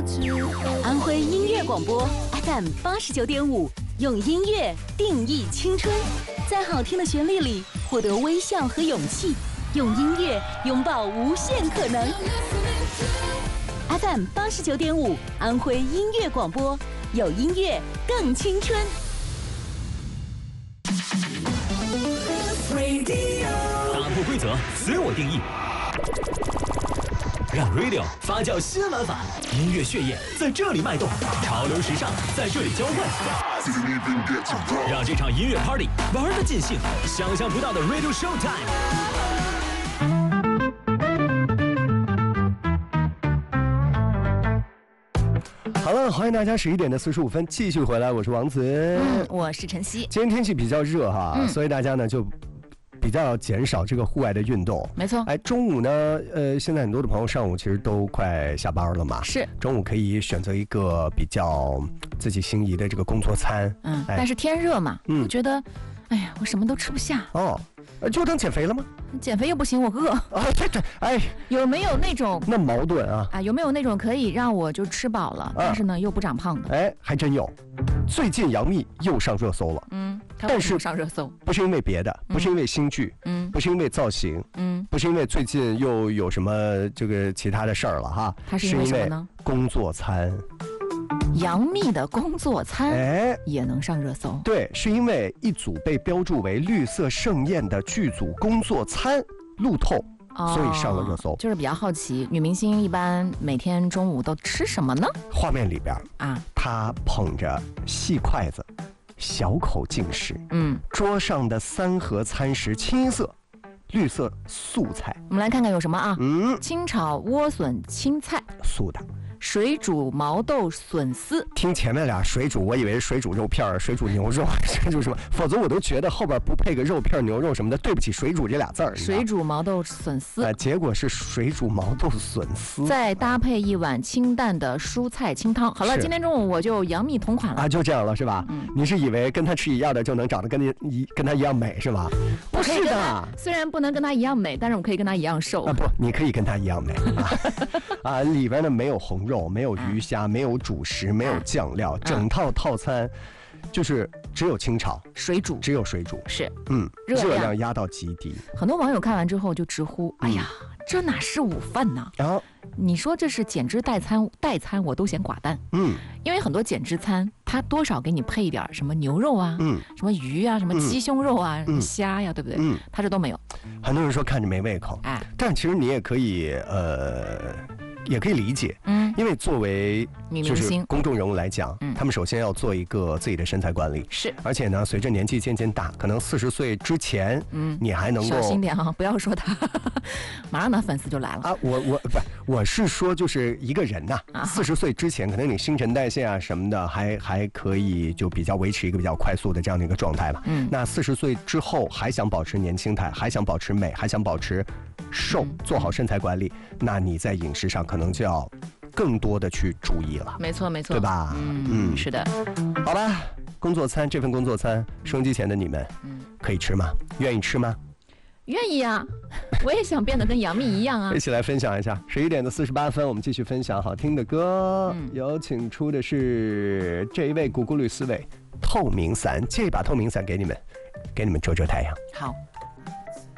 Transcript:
安徽音乐广播 FM 89.5，用音乐定义青春，在好听的旋律里获得微笑和勇气，用音乐拥抱无限可能。FM 89.5，安徽音乐广播，有音乐更青春。 打破规则，随我定义。让 Radio 发酵新玩法，音乐血液在这里脉动，潮流时尚在这里交换，让这场音乐 Party 玩得尽兴，想象不到的 Radio Show Time。 好了，欢迎大家11点的45分继续回来，我是王子， 我是晨曦。 今天天气比较热哈，所以大家呢就比较减少这个户外的运动。 没错。 哎，中午呢，现在很多的朋友上午其实都快下班了嘛， 是。中午可以选择一个比较自己心仪的这个工作餐。 但是天热嘛，我觉得，哎呀，我什么都吃不下。 哦，就当减肥了吗？ 减肥又不行，我饿。 对，哎， 有没有那种那矛盾啊？ 有没有那种可以让我就吃饱了，但是呢又不长胖的？ 哎，还真有。最近杨幂又上热搜了。 但是上热搜不是因为别的，不是因为新剧，不是因为造型，不是因为最近又有什么这个其他的事儿了哈， 它是因为什么呢？ 工作餐。 杨幂的工作餐也能上热搜。 对，是因为一组被标注为绿色盛宴的剧组工作餐路透，所以上了热搜。 就是比较好奇，女明星一般每天中午都吃什么呢？ 画面里边她捧着细筷子，小口进食。桌上的3盒餐食清一色，绿色素菜。 我们来看看有什么啊？清炒莴笋青菜， 素的。 水煮毛豆笋丝。听前面俩水煮，我以为是水煮肉片、水煮牛肉、水煮什么，否则我都觉得后边不配个肉片、牛肉什么的。对不起，水煮这俩字儿。 水煮毛豆笋丝， 结果是水煮毛豆笋丝， 再搭配一碗清淡的蔬菜清汤。好了，今天中午我就杨幂同款了就这样了是吧？你是以为跟她吃一样的就能长得跟她一样美是吧？不是的， 虽然不能跟她一样美，但是我可以跟她一样瘦。 不，你可以跟她一样美里边呢没有红肉，没有鱼虾，没有主食，没有酱料，整套套餐就是只有清炒水煮， 只有水煮， 是热量压到极低。 很多网友看完之后就直呼哎呀，这哪是午饭呢？你说这是减脂代餐我都嫌寡淡。因为很多减脂餐它多少给你配一点什么牛肉啊，什么鱼啊，什么鸡胸肉啊，什么虾呀，对不对？它这都没有。 很多人说看着没胃口，但其实你也可以也可以理解，因为作为就是公众人物来讲，他们首先要做一个自己的身材管理， 是， 而且呢，随着年纪渐渐大，可能40岁之前，你还能够小心点啊，不要说他，马上呢粉丝就来了我是说就是一个人呐，40岁之前，可能你新陈代谢啊什么的还可以就比较维持一个比较快速的这样的一个状态吧。那40岁之后还想保持年轻态，还想保持美，还想保持瘦，做好身材管理，那你在饮食上可能就要更多的去注意了。 没错， 对吧？ 是的。 好吧，工作餐，这份工作餐，收音机前的你们，可以吃吗？愿意吃吗？ 愿意啊，我也想变得跟杨幂一样啊！ 一起来分享一下。11点的48分，我们继续分享好听的歌。有请出的是这一位古古吕思维透明伞，借一把透明伞给你们遮遮太阳。 好。